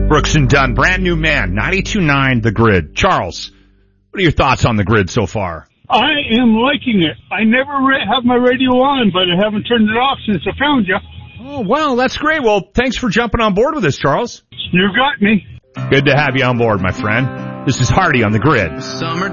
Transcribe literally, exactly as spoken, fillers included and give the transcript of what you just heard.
Brooks and Dunn, brand new man, ninety-two point nine The Grid. Charles, what are your thoughts on The Grid so far? I am liking it. I never ra- have my radio on, but I haven't turned it off since I found you. Oh, well, that's great. Well, thanks for jumping on board with us, Charles. You got me. Good to have you on board, my friend. This is Hardy on The Grid. Summer